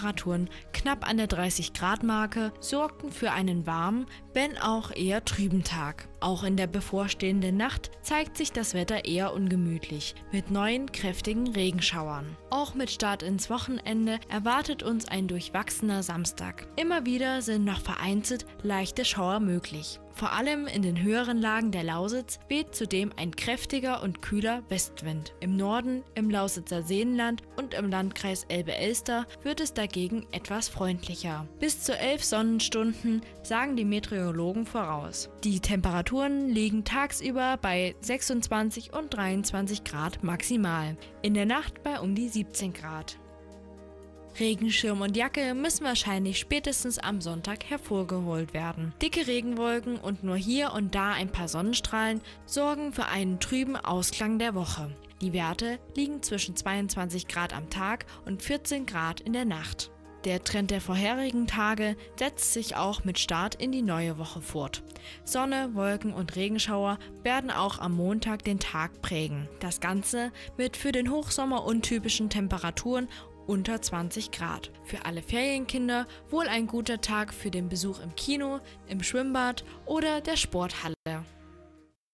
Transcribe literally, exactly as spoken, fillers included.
Temperaturen knapp an der dreißig Grad Marke sorgten für einen warmen, wenn auch eher trüben Tag. Auch in der bevorstehenden Nacht zeigt sich das Wetter eher ungemütlich, mit neuen kräftigen Regenschauern. Auch mit Start ins Wochenende erwartet uns ein durchwachsener Samstag. Immer wieder sind noch vereinzelt leichte Schauer möglich. Vor allem in den höheren Lagen der Lausitz weht zudem ein kräftiger und kühler Westwind. Im Norden, im Lausitzer Seenland und im Landkreis Elbe-Elster wird es dagegen etwas freundlicher. Bis zu elf Sonnenstunden sagen die Meteorologen voraus. Die Temperaturen liegen tagsüber bei sechsundzwanzig und dreiundzwanzig Grad maximal, in der Nacht bei um die siebzehn Grad. Regenschirm und Jacke müssen wahrscheinlich spätestens am Sonntag hervorgeholt werden. Dicke Regenwolken und nur hier und da ein paar Sonnenstrahlen sorgen für einen trüben Ausklang der Woche. Die Werte liegen zwischen zweiundzwanzig Grad am Tag und vierzehn Grad in der Nacht. Der Trend der vorherigen Tage setzt sich auch mit Start in die neue Woche fort. Sonne, Wolken und Regenschauer werden auch am Montag den Tag prägen. Das Ganze mit für den Hochsommer untypischen Temperaturen unter zwanzig Grad. Für alle Ferienkinder wohl ein guter Tag für den Besuch im Kino, im Schwimmbad oder der Sporthalle.